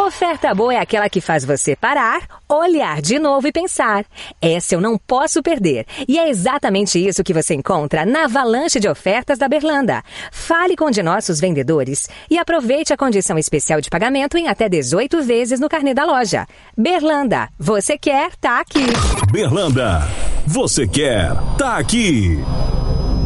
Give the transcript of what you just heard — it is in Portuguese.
Oferta boa é aquela que faz você parar, olhar de novo e pensar. Essa eu não posso perder. E é exatamente isso que você encontra na avalanche de ofertas da Berlanda. Fale com um de nossos vendedores e aproveite a condição especial de pagamento em até 18 vezes no carnê da loja. Berlanda, você quer, tá aqui. Berlanda, você quer, tá aqui.